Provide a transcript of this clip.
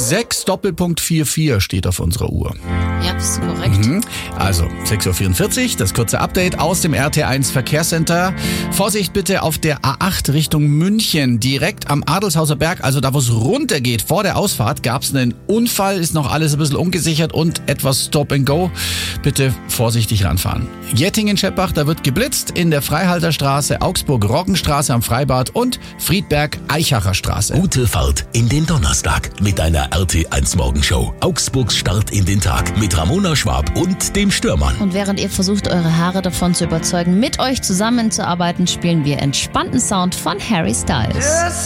6:44 steht auf unserer Uhr. Ja, das ist korrekt. Also 6:44 Uhr, das kurze Update aus dem RT1 Verkehrscenter. Vorsicht bitte auf der A8 Richtung München, direkt am Adelshauser Berg, also da, wo es runtergeht. Vor der Ausfahrt gab es einen Unfall, ist noch alles ein bisschen ungesichert und etwas Stop and Go. Bitte vorsichtig ranfahren. Jettingen-Scheppach, da wird geblitzt in der Freihalterstraße, Augsburg-Roggenstraße am Freibad und Friedberg-Eichacher Straße. Gute Fahrt in den Donnerstag mit einer RT1 Morgenshow. Augsburgs Start in den Tag mit Ramona Schwab und dem Stürmann. Und während ihr versucht, eure Haare davon zu überzeugen, mit euch zusammenzuarbeiten, spielen wir entspannten Sound von Harry Styles.